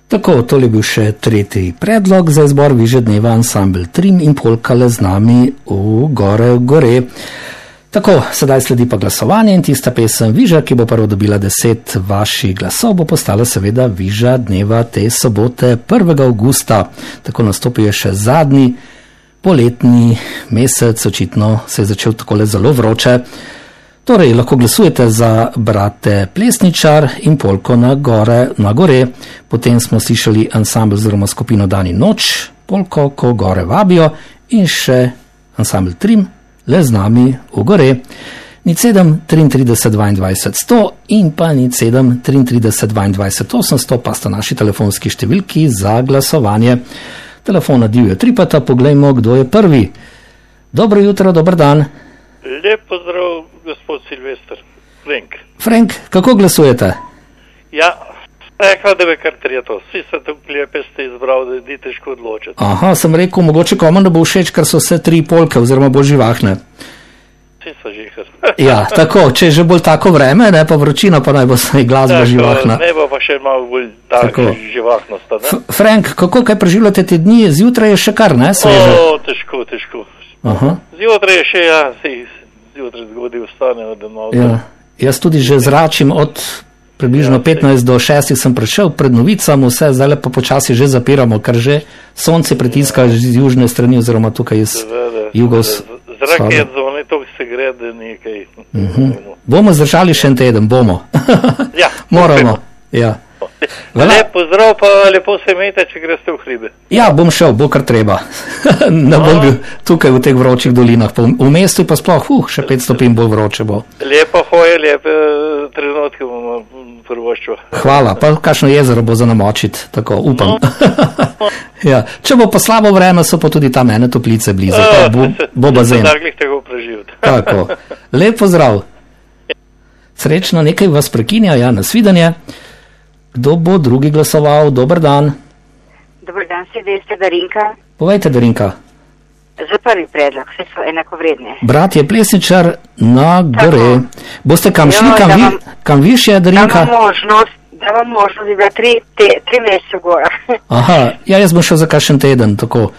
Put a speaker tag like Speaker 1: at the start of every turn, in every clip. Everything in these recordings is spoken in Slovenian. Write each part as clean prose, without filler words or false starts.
Speaker 1: Tako, to je bil še tretji predlog za izbor Viže dneva ansambel Trim in polkale z nami v gore. Tako, sedaj sledi pa glasovanje in tista pesem Viža, ki bo prvo dobila 10 vaših glasov, bo postala seveda Viža dneva te sobote 1. avgusta. Tako nastopil je še zadnji poletni mesec, očitno se je začel takole zelo vroče. Torej, lahko glasujete za brate Plesničar in polko na gore. Potem smo slišali ansambel oziroma skupino Dan in noč, polko, ko gore vabijo, in še ansambel Trim, le z nami v gore. 07 33 22 100 in pa 07 33 22 800 pa sta naši telefonski številki za glasovanje. Telefona divjo tripata, poglejmo, kdo je prvi. Dobro jutro, dober dan.
Speaker 2: Lep pozdrav, gospod Silvester.
Speaker 1: Frank, kako glasujete?
Speaker 2: Ja, rekla, da bi kar trijeto. Vsi se tukaj lepe ste izbrali, da ni težko odločiti.
Speaker 1: Aha, sem rekel, mogoče komu da bo všeč, ker so vse tri polke oziroma bolj živahne.
Speaker 2: Vsi so žihar.
Speaker 1: Ja, tako, če je že bolj tako vreme, ne pa vročina, pa naj bo saj glasba živahna.
Speaker 2: Ne bo pa še malo bolj tako živahnost.
Speaker 1: Frank, kako kaj preživljate te dni? Zjutraj je še kar, ne? Sveže.
Speaker 2: Težko.
Speaker 1: Aha.
Speaker 2: Zjutraj je še, zjutraj zgodaj vstane od domov.
Speaker 1: Ja, jaz tudi že zračim od približno 15 do 6 sem prišel pred novicami, vse zdaj pa počasi že zapiramo, ker že sonce pritiska z južne strani oziroma tukaj iz jugoslavije.
Speaker 2: Zrak je zone, to se gre, da nekaj.
Speaker 1: Bomo zdržali še en teden, bomo.
Speaker 2: Ja.
Speaker 1: Moramo, ja.
Speaker 2: Lep pozdrav, pa lepo se imejte, če greste v hribe.
Speaker 1: Ja, bom šel, bo kar treba. Ne bom bil tukaj v teh vročih dolinah. V mestu pa sploh, še 5 stopinj bolj vroče bo.
Speaker 2: Lepa hoja, lepe trenutke bomo prvoščo.
Speaker 1: Hvala, pa kakšno jezero bo za namočiti, tako upam. Ja, če bo pa slabo vreme, so pa tudi tam ene toplice blizu, pa bo bazen. Tako, lep pozdrav. Srečno, nekaj vas prekinja, ja, nasvidenje. Kdo bo drugi glasoval? Dober dan.
Speaker 3: Dobar dan, Silvester, Darinka.
Speaker 1: Povejte, Darinka.
Speaker 3: Za prvi predlog, vse so enakovredne.
Speaker 1: Brat je Plesničar na gore. Boste kam šli, kam više, Darinka?
Speaker 3: Da vam možnost, da 3 mesece gora.
Speaker 1: Aha, ja, jaz bom šel za kakšen teden, tako.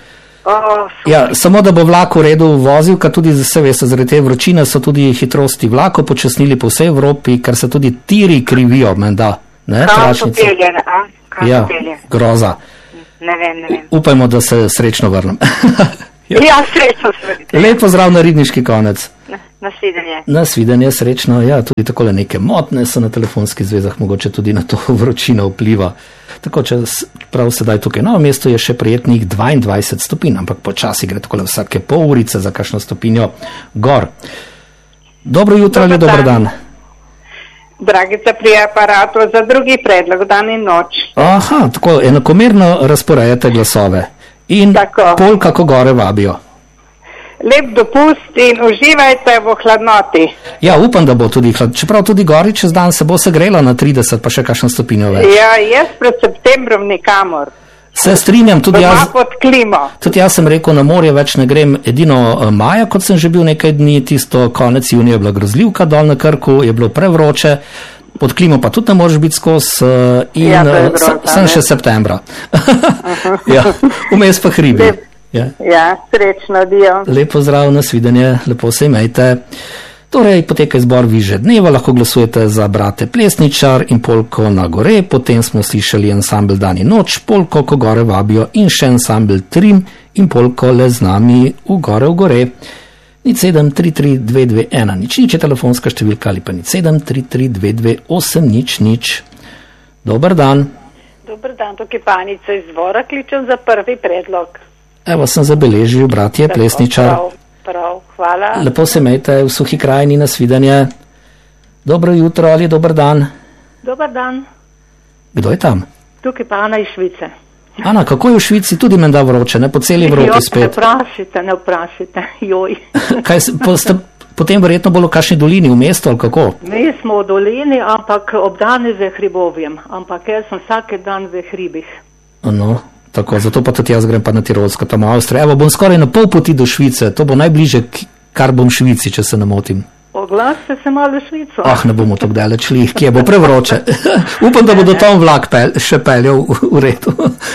Speaker 1: Ja, samo da bo vlak v redu vozil, ker tudi se veste, zaradi te vročine so tudi hitrosti vlakov počasnili po vsej Evropi, ker se tudi tiri krivijo, menda.
Speaker 3: Kam so pelje,
Speaker 1: ja, groza.
Speaker 3: Ne vem.
Speaker 1: Upajmo, da se srečno vrnem.
Speaker 3: Ja, srečno se vrnem.
Speaker 1: Lep pozdrav na Ribniški konec. Nasvidenje, srečno. Ja, tudi takole neke motne so na telefonskih zvezah, mogoče tudi na to vročina vpliva. Tako, če prav sedaj tukaj na mestu je še prijetnih 22 stopinj, ampak počasi gre takole vsake pol urice za kakšno stopinjo gor. Dobro jutro ali dober dan.
Speaker 4: Dragica pri aparatu za drugi predlog, Dan in noč.
Speaker 1: Aha, tako enakomerno razporejate glasove. In
Speaker 4: tako.
Speaker 1: Polka, ko gore vabijo.
Speaker 4: Lep dopust in uživajte v hladnoti.
Speaker 1: Ja, upam, da bo tudi čeprav tudi gori čez dan se bo segrela na 30, pa še kakšno stopinjo več.
Speaker 4: Ja, jaz pred septembrom nikamor.
Speaker 1: Se strinjam, tudi
Speaker 4: jaz
Speaker 1: sem rekel, na morje več ne grem, edino maja, kot sem že bil nekaj dni, tisto konec junija je bila grozljivka dol na Krku, je bilo prevroče, pod klimo pa tudi ne moreš biti skozi in sem še septembra. Ja, vmes pa hribi.
Speaker 4: Ja, srečno, dio.
Speaker 1: Lep pozdrav, nasvidenje, lepo se imejte. Torej, poteka izbor Viže dneva, lahko glasujete za brate Plesničar in polko na gore, potem smo slišali ansambel Dan in noč, polko, ko gore vabijo in še ansambel Trim in polko le z nami v gore. 07332221, nič je telefonska številka ali pa 0733228000. Dober dan.
Speaker 5: Dober dan, tukaj Panica iz Dvora, kličem za prvi predlog.
Speaker 1: Evo, sem zabeležil, bratje Plesničar.
Speaker 5: Prav, hvala.
Speaker 1: Lepo se imejte v Suhi krajini, nasvidenje. Dobro jutro ali dober dan.
Speaker 5: Dober dan.
Speaker 1: Kdo je tam?
Speaker 5: Tukaj pa Ana iz Švice.
Speaker 1: Ana, kako je v Švici? Tudi menda vroče, ne po celi Evropi spet.
Speaker 5: Ne vprašajte, joj.
Speaker 1: Potem verjetno bolj v kakšni dolini, v mestu ali kako?
Speaker 5: Mi smo v dolini, ampak obdani z hribovjem, ampak jaz sem vsak dan v hribih.
Speaker 1: No. Tako, zato pa tudi jaz grem pa na Tirolsko, tam v Avstrijo. Evo, bom skoraj na pol poti do Švice, to bo najbliže, kar bom Švici, če se ne motim.
Speaker 5: oglasite se malo v Švico.
Speaker 1: Ne bomo tako daleč šli, kje bo prevroče. Upam, da bo do tam vlak še peljal v redu.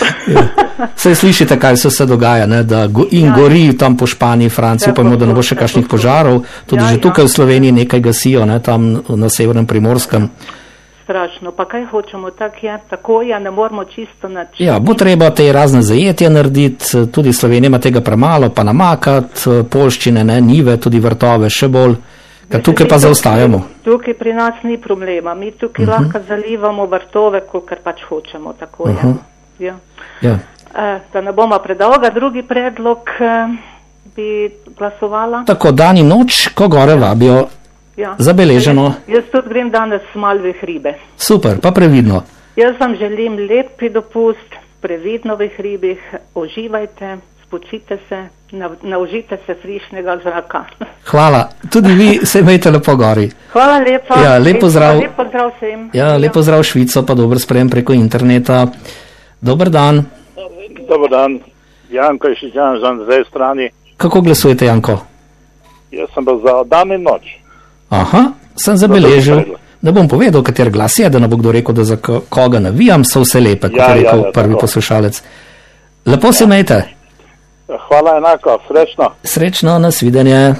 Speaker 1: Saj slišite, kaj se dogaja, ne? Da gori tam po Španiji, Franciji, upajmo, da ne bo še kakšnih požarov. Tudi že tukaj v Sloveniji nekaj gasijo, ne? Tam na severnem Primorskem.
Speaker 5: Strašno, pa kaj hočemo, tako je, ne moramo čisto način.
Speaker 1: Ja, bo treba te razne zajetje narediti, tudi Slovenija ima tega premalo, pa namakati, poljščine, ne, njive, tudi vrtove, še bolj, ker tukaj pa zaostajamo.
Speaker 5: Tukaj pri nas ni problema, mi tukaj lahko zalivamo vrtove, kolikor pač hočemo, tako je. Ja. Da ne bomo predolga, drugi predlog bi glasovala. Tako,
Speaker 1: dan in noč, ko gore vabijo. Zabeleženo.
Speaker 5: Jaz tudi grem danes malo v hribe.
Speaker 1: Super, pa previdno.
Speaker 5: Jaz vam želim lepi dopust, previdno v hribih, uživajte, spočite se, naužite se frišnega zraka.
Speaker 1: Hvala, tudi vi se imejte lepo gori.
Speaker 5: Hvala lepa.
Speaker 1: Ja, lepo zdrav.
Speaker 5: Lepo zdrav vsem.
Speaker 1: Ja, lepo zdrav Švico, pa dober sprejem preko interneta. Dober dan.
Speaker 6: Dober dan, Janko je Šičan za dve strani.
Speaker 1: Kako glasujete, Janko?
Speaker 6: Jaz sem pa za dan in noč.
Speaker 1: Sem zabeležil, da bom povedal, kater glas je, da ne bo kdo rekel, da za koga navijam, so vse lepe, kot je rekel prvi poslušalec. Lepo se imejte.
Speaker 6: Hvala enako, srečno.
Speaker 1: Srečno, nasvidenje.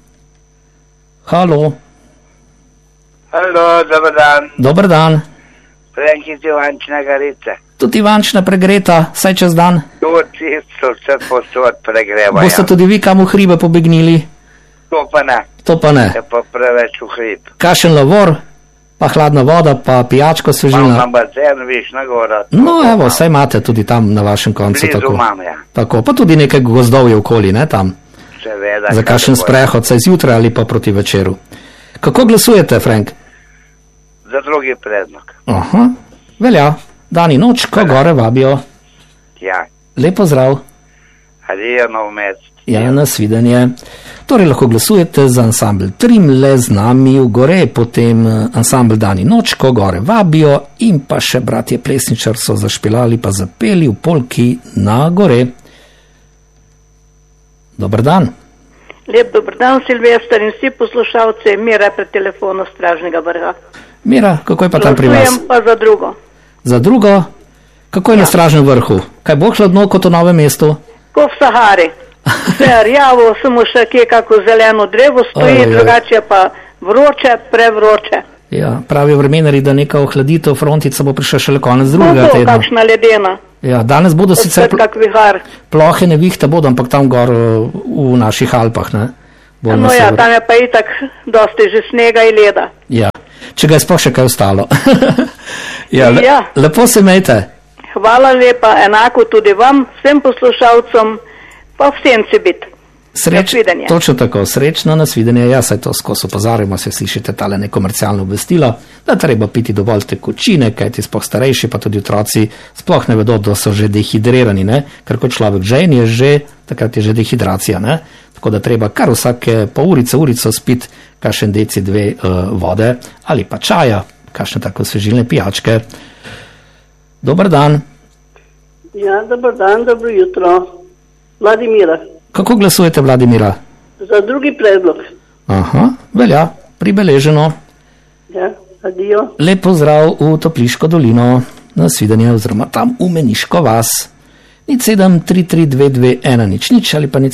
Speaker 1: Halo.
Speaker 7: Halo, dober dan.
Speaker 1: Dober dan.
Speaker 7: Frankic Ivančna Garica.
Speaker 1: Tudi Ivančna pregreta, saj čez dan.
Speaker 7: Tudi so vse posod pregrevajo.
Speaker 1: Boste tudi vi kam v hribe pobegnili?
Speaker 7: To pa ne.
Speaker 1: To pa ne.
Speaker 7: Je pa preveč v hrib.
Speaker 1: Kašen lavor, pa hladna voda, pa pijačko svežilna.
Speaker 7: Imam bazen, Višna gora.
Speaker 1: No, evo, saj imate tudi tam na vašem koncu.
Speaker 7: Blizu imam, ja.
Speaker 1: Tako, pa tudi nekaj gozdov je okoli, ne, tam.
Speaker 7: Seveda.
Speaker 1: Za kašen sprehod, saj zjutraj ali pa proti večeru. Kako glasujete, Frank?
Speaker 7: Za drugi predlog.
Speaker 1: Velja. Dan in noč, ko gore vabijo.
Speaker 7: Ja.
Speaker 1: Lepo zdrav.
Speaker 7: Adijo, nov mesec.
Speaker 1: Ja, nasvidenje. Torej lahko glasujete za ansambl Trim, le z nami v gore, potem ansambl Dan in noč, ko gore vabijo, in pa še bratje Plesničar so zašpilali pa zapeli v polki Na gore. Dober dan.
Speaker 8: Lep dober dan, Silvester in vsi poslušalci, Mira pred telefonom Stražnega vrha.
Speaker 1: Mira, kako je pa tam pri vas?
Speaker 8: Glasujem pa za drugo.
Speaker 1: Za drugo? Kako je na Stražnem vrhu? Kaj bo hladno kot v Novem mestu?
Speaker 8: Ko v Sahari. Vse rjavo, samo še kje kako zeleno drevo stoji, drugače pa vroče, prevroče.
Speaker 1: Ja, pravijo vremenari, da neka ohladitev frontica bo prišla šele konec drugega tedna.
Speaker 8: Kakšna ledena.
Speaker 1: Ja, danes bodo sicer plohe nevihte bodo, ampak tam gor v naših Alpah, ne?
Speaker 8: No ja, tam je pa itak dosti že snega in leda.
Speaker 1: Ja, če ga je sploh še kaj ostalo. Ja, lepo se imejte.
Speaker 8: Hvala lepa, enako tudi vam, vsem poslušalcem, pa vsem se biti.
Speaker 1: Točno tako, srečno, nasvidenje. Ja, saj to skozi opozarjamo, se slišite tale nekomercialno obvestilo, da treba piti dovolj tekočine, kajti sploh starejši, pa tudi otroci sploh ne vedo, da so že dehidrirani, ne? Ker kot človek žen je že, takrat je že dehidracija, ne? Tako da treba kar vsake pol urico spiti kakšen deci 2 vode ali pa čaja, kakšne tako svežilne pijačke. Dober dan.
Speaker 9: Ja, dober dan, dobro jutro. Vladimira.
Speaker 1: Kako glasujete, Vladimira?
Speaker 9: Za drugi predlog.
Speaker 1: Velja, pribeleženo.
Speaker 9: Ja, adijo.
Speaker 1: Lep pozdrav v Topliško dolino, nasvidenje oziroma tam v Meniško vas. 07332210 ali pa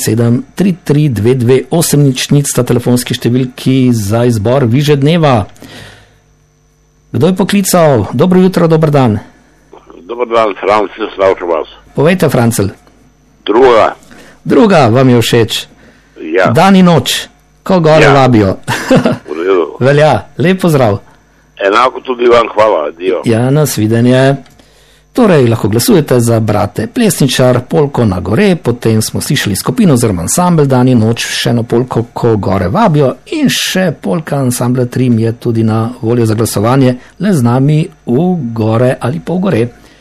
Speaker 1: 07332280 sta telefonski številki za izbor Viže dneva. Kdo je poklical? Dobro jutro, dober dan.
Speaker 10: Dobar dan, Francel, slavčam vas.
Speaker 1: Povejte, Francel.
Speaker 10: Druga
Speaker 1: vam je všeč.
Speaker 10: Ja.
Speaker 1: Dan in noč, ko gore vabijo. Velja, lep pozdrav.
Speaker 10: Enako tudi vam, hvala, adijo.
Speaker 1: Ja, nasvidenje. Torej, lahko glasujete za brate Plesničar, polko Na gore, potem smo slišali skupino oziroma ansambl Dan in noč, še eno polko, ko gore vabijo, in še polka ansambla Trim je tudi na voljo za glasovanje, le z nami v gore ali pa v gore.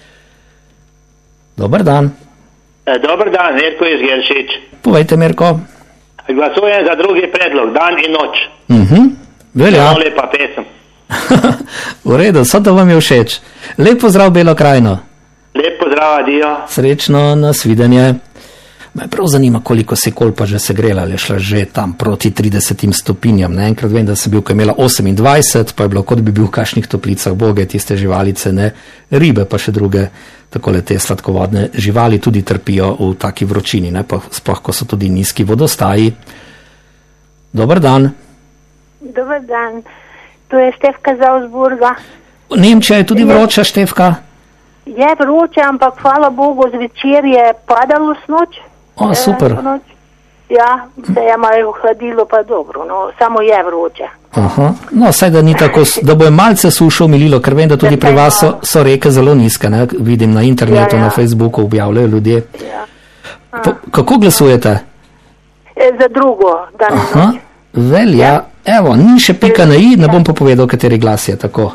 Speaker 1: Dober dan.
Speaker 11: Dober dan, Mirko iz Geršič.
Speaker 1: Povejte, Mirko.
Speaker 11: Glasujem za drugi predlog, Dan in noč.
Speaker 1: Velja.
Speaker 11: Zelo lepa pesem.
Speaker 1: V redu, so to vam je všeč. Lep pozdrav, Belo krajino.
Speaker 11: Lep pozdrav, adijo.
Speaker 1: Srečno, nasvidenje. Me prav zanima, koliko se kol pa že segrela, ali je šla že tam proti 30 stopinjam. Ne? Enkrat vem, da sem bil, ko je imela 28, pa je bilo, kot bi bil v kakšnih toplicah, boge, tiste živalice, ne, ribe pa še druge, takole te sladkovodne živali tudi trpijo v taki vročini, ne, pa sploh, ko so tudi nizki vodostaji. Dobar dan.
Speaker 12: Dobar dan. To je Štefka z Augsburga.
Speaker 1: Nemčija je tudi vroča, Štefka?
Speaker 12: Je vroče, ampak hvala Bogu, zvečer je padalo snoč.
Speaker 1: O, super.
Speaker 12: Ja, se je malo ohladilo, pa dobro, no, samo je vroče.
Speaker 1: Aha, no, saj da ni tako, da bo je malce sušo omililo, ker vem, da tudi pri vas so reke zelo nizke, ne, vidim na internetu, na Facebooku objavljajo ljudje. Kako glasujete?
Speaker 12: Za drugo, danes.
Speaker 1: Aha, velja, evo, ni še pika na i, ne bom pa povedal, kateri glas je, tako.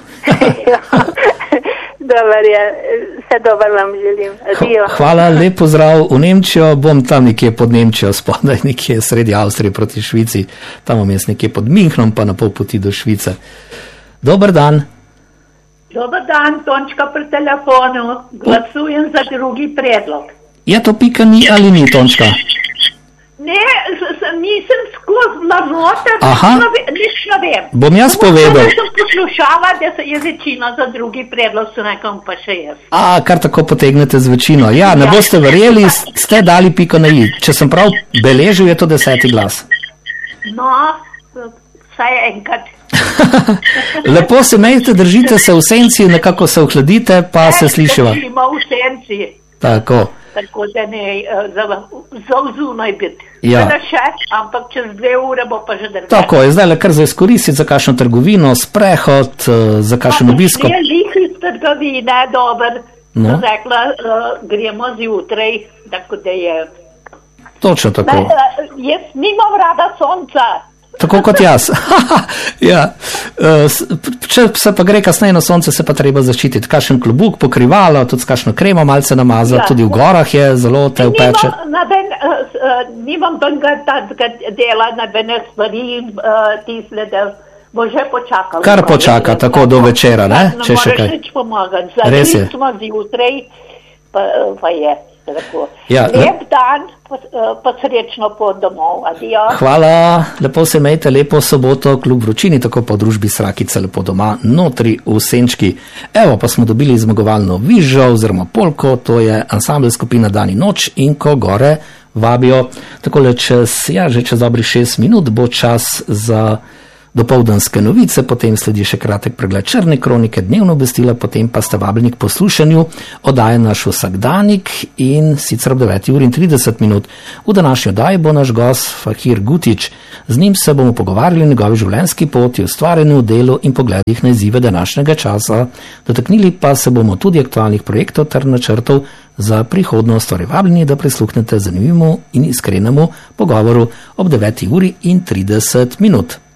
Speaker 12: Dobar je, vse dober vam želim. Adijo.
Speaker 1: Hvala, lep pozdrav v Nemčijo, bom tam nekje pod Nemčijo, spodaj nekje sredi Avstrije proti Švici, tam bom jaz nekje pod Münchnom, pa na pol poti do Švice. Dobar dan.
Speaker 13: Dobar dan, Tončka pri telefonu, glasujem za drugi predlog.
Speaker 1: Je to pika ni ali ni, Tončka?
Speaker 13: Ne, nisem skozi lažote, nič ne vem.
Speaker 1: Bom jaz povedal.
Speaker 13: Sem poslušala, da je večina za drugi predlog, so nekam pa še jaz.
Speaker 1: Kar tako potegnete z večino. Ja, ne boste verjeli, ste dali piko na i. Če sem prav beležil, je to 10. glas.
Speaker 13: No, vsaj enkrat.
Speaker 1: Lepo se imejte, držite se v senci, nekako se ohladite, pa se slišiva.
Speaker 13: Držimo v senci.
Speaker 1: Tako.
Speaker 13: Tako da ne, za vzunaj biti.
Speaker 1: Ja.
Speaker 13: Še, ampak čez 2 ure bo pa že drgati.
Speaker 1: Tako je, zdaj le kar za izkoristiti za kakšno trgovino, sprehod, za kakšen obisko.
Speaker 13: Ne, lih iz trgovine, dober. No. Rekla, gremo zjutraj, tako da je.
Speaker 1: Točno tako.
Speaker 13: Jaz nimam rada sonca.
Speaker 1: Tako kot jaz. Ja. Če se pa gre kasneje na sonce, se pa treba zaščititi. Kakšen klobuk, pokrivalo, tudi s kakšno kremo malce namazati, tudi v gorah je zelo te upeče.
Speaker 13: Nimam benga dela na bene stvari, tisle, da bo že počakal.
Speaker 1: Kar počaka, tako do večera, ne?
Speaker 13: Ne moreš nič pomagati. Zadnji smo zjutraj, pa je.
Speaker 1: Ja,
Speaker 13: lep dan, pa srečno pot domov. Adijo.
Speaker 1: Hvala, lepo se imejte, lepo soboto, kljub vročini, tako po družbi Srakice, lepo doma, notri v senčki. Evo, pa smo dobili zmagovalno vižo oziroma polko, to je ansambel skupina Dan in noč in ko gore vabijo. Takole že čez dobrih 6 minut bo čas za dopoldanske novice, potem sledi še kratek pregled črne kronike, dnevno obvestila, potem pa ste vabljeni k poslušanju oddaje Naš vsakdanik in sicer ob 9:30. V današnji oddaji bo naš gost Fahir Gutić. Z njim se bomo pogovarjali o njegovi življenjski poti, ustvarjanju, delu in pogledih na izzive današnjega časa. Dotaknili pa se bomo tudi aktualnih projektov ter načrtov za prihodnost, torej vabljeni, da prisluhnete zanimivemu in iskrenemu pogovoru ob 9:30.